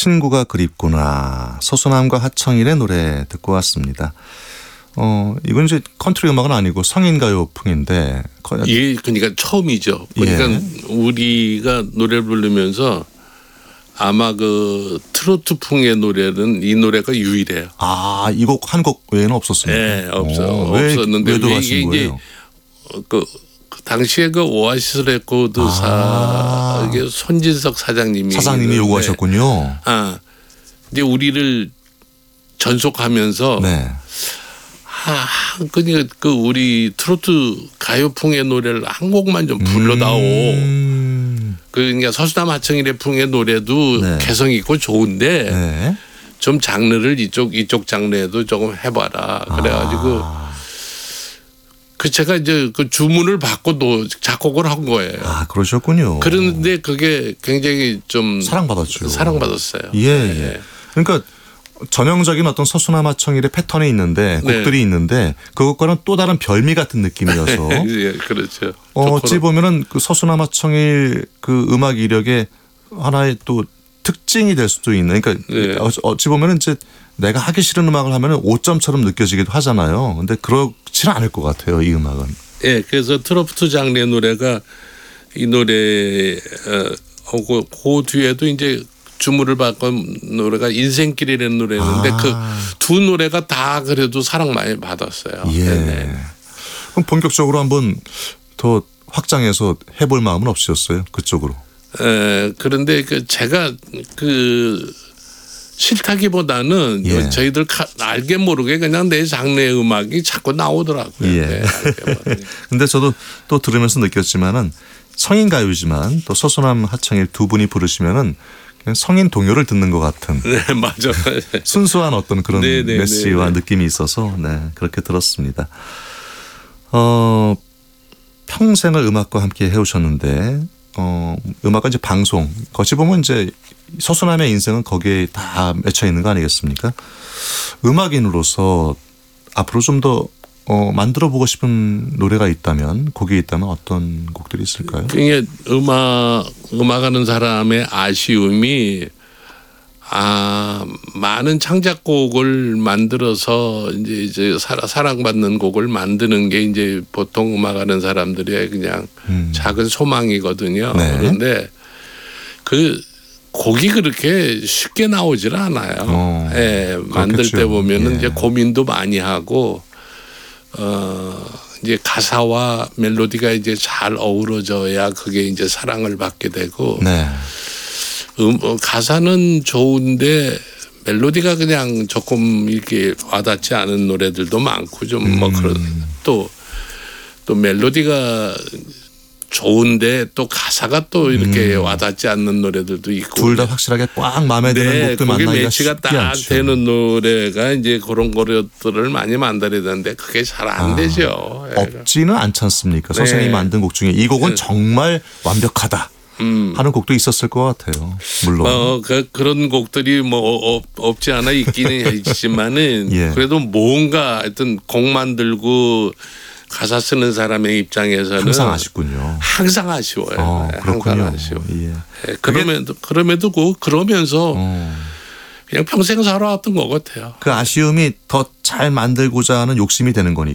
친구가 그립구나. 서수남과 하청일의 노래 듣고 왔습니다. 이건 이제 컨트리 음악은 아니고 성인 가요풍인데. 이게 그러니까 처음이죠. 그러니까 예. 우리가 노래를 부르면서 아마 그 트로트풍의 노래는 이 노래가 유일해요. 아, 이 곡 한 곡 외에는 없었습니까? 네, 왜, 없었는데 왜 이게 들어가신 이제 거예요? 그 당시에 그 오아시스 레코드사 이게 손진석 사장님이 사장님이 요구하셨군요. 이제 우리를 전속하면서 네. 그러니까 그 우리 트로트 가요풍의 노래를 한 곡만 좀 불러다오. 그러니까 서수남 하청일의 풍의 노래도 네. 개성 있고 좋은데 네. 좀 장르를 이쪽 장르에도 조금 해봐라. 그래가지고 그 제가 이제 그 주문을 받고 또 작곡을 한 거예요. 아, 그러셨군요. 그런데 그게 굉장히 좀 사랑받았죠. 사랑받았어요. 예. 그러니까 전형적인 어떤 서수남 하청일의 패턴이 있는데 곡들이 있는데 그것과는 또 다른 별미 같은 느낌이어서 예, 그렇죠. 어찌 보면은 그 서수남 하청일 그 음악 이력의 하나의 또 특징이 될 수도 있는. 그러니까 네. 어찌 보면은 이제 내가 하기 싫은 음악을 하면은 오점처럼 느껴지기도 하잖아요. 근데 그렇지는 않을 것 같아요, 이 음악은. 예, 그래서 트로트 장르의 노래가 이 노래 그 뒤에도 이제 주문을 받고 노래가 인생길이라는 노래였는데 그 두 노래가 다 그래도 사랑 많이 받았어요. 예. 네네. 그럼 본격적으로 한번 더 확장해서 해볼 마음은 없으셨어요? 그쪽으로. 그런데 그 제가 그 싫다기보다는 예. 저희들 알게 모르게 그냥 내 장르의 음악이 자꾸 나오더라고요. 예. 네, 근데 저도 또 들으면서 느꼈지만은 성인 가요지만 또 서수남 하청일 두 분이 부르시면은 그냥 성인 동요를 듣는 것 같은. 네, 맞아. 순수한 어떤 그런 네네네네. 메시와 느낌이 있어서 네, 그렇게 들었습니다. 평생을 음악과 함께 해오셨는데 음악과 이제 방송 거치 보면 이제 서수남의 인생은 거기에 다 맺혀 있는 거 아니겠습니까? 음악인으로서 앞으로 좀 더 만들어 보고 싶은 노래가 있다면 곡이 있다면 어떤 곡들이 있을까요? 그게 음악하는 사람의 아쉬움이 많은 창작곡을 만들어서 이제 사랑받는 곡을 만드는 게 이제 보통 음악하는 사람들의 그냥 작은 소망이거든요. 네. 그런데 그 곡이 그렇게 쉽게 나오질 않아요. 예, 만들 그렇겠죠. 때 보면은 예. 이제 고민도 많이 하고 이제 가사와 멜로디가 이제 잘 어우러져야 그게 이제 사랑을 받게 되고 네. 가사는 좋은데 멜로디가 그냥 조금 이렇게 와닿지 않은 노래들도 많고 좀 뭐 그런 또 멜로디가 좋은데 또 가사가 또 이렇게 와닿지 않는 노래들도 있고 둘 다 확실하게 꽉 마음에 드는 곡들 거기 만나기가 매치가 쉽지 딱 않죠. 되는 노래가 이제 그런 것들을 많이 만들어야 되는데 그게 잘 안 되죠. 없지는 않지 않습니까? 선생님이 만든 곡 중에 이 곡은 정말 완벽하다 하는 곡도 있었을 것 같아요. 물론. 그런 곡들이 뭐 없지 않아 있기는 있지만은 예. 그래도 뭔가 하여튼 곡 만들고 가사 쓰는 사람의 입장에서는 항상 아쉽군요. 항상 아쉬워요. 그렇군요. 항상 아쉬워. 예. 그럼에도 그러면서 그냥 평생 살아왔던 것 같아요. 그 아쉬움이 더 잘 만들고자 하는 욕심이 되는 거니까.